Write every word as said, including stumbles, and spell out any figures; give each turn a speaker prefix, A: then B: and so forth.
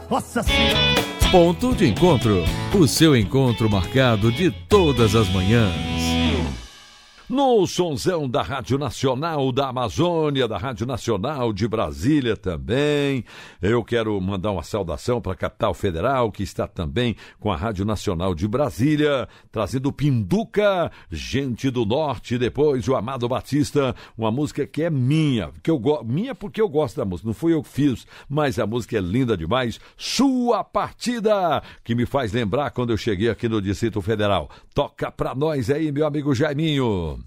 A: Nossa Senhora.
B: Ponto de Encontro, o seu encontro marcado de todas as manhãs. No sonzão da Rádio Nacional da Amazônia, da Rádio Nacional de Brasília também. Eu quero mandar uma saudação para a capital federal, que está também com a Rádio Nacional de Brasília, trazendo Pinduca, Gente do Norte, depois o Amado Batista, uma música que é minha, que eu go... minha porque eu gosto da música, não fui eu que fiz, mas a música é linda demais. Sua Partida, que me faz lembrar quando eu cheguei aqui no Distrito Federal. Toca pra nós aí, meu amigo Jaiminho.